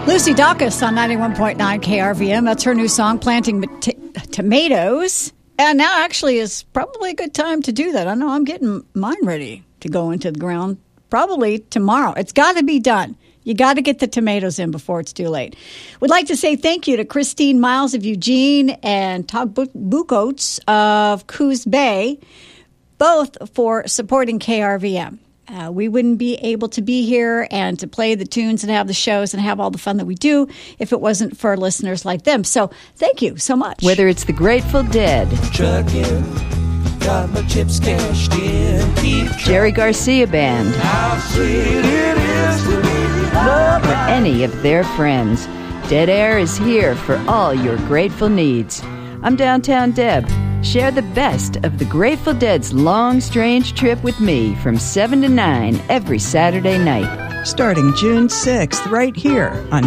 Lucy Dacus on 91.9 KRVM. That's her new song, Planting Tomatoes. And now actually is probably a good time to do that. I know I'm getting mine ready to go into the ground probably tomorrow. It's got to be done. You got to get the tomatoes in before it's too late. We'd like to say thank you to Christine Miles of Eugene and Todd Buchholz of Coos Bay, both for supporting KRVM. We wouldn't be able to be here and to play the tunes and have the shows and have all the fun that we do if it wasn't for listeners like them. So thank you so much. Whether it's the Grateful Dead, Trucking, got my chips cashed in, Jerry Garcia Band, how sweet it is to be loved. or any of their friends, Dead Air is here for all your grateful needs. I'm Downtown Deb. Share the best of the Grateful Dead's long, strange trip with me from 7 to 9 every Saturday night. Starting June 6th, right here on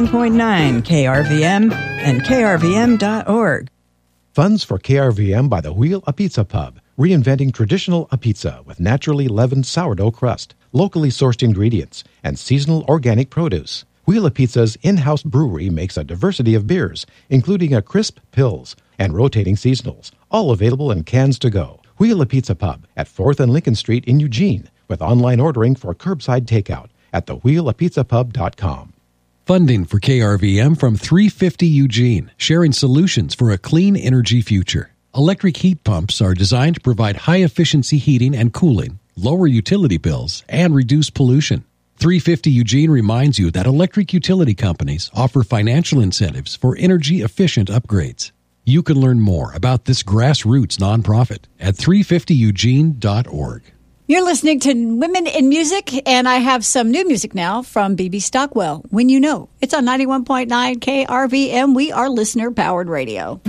91.9 KRVM and krvm.org. Funds for KRVM by the Wheel a Pizza Pub, reinventing traditional a pizza with naturally leavened sourdough crust, locally sourced ingredients, and seasonal organic produce. Wheel a Pizza's in-house brewery makes a diversity of beers, including a crisp Pils and rotating seasonals, all available in cans to go. Wheel a Pizza Pub at 4th and Lincoln Street in Eugene, with online ordering for curbside takeout at thewheelapizzapub.com. Funding for KRVM from 350 Eugene, sharing solutions for a clean energy future. Electric heat pumps are designed to provide high-efficiency heating and cooling, lower utility bills, and reduce pollution. 350 Eugene reminds you that electric utility companies offer financial incentives for energy-efficient upgrades. You can learn more about this grassroots nonprofit at 350eugene.org. You're listening to Women in Music, and I have some new music now from BB Stockwell, When You Know. It's on 91.9 KRVM. We are listener-powered radio.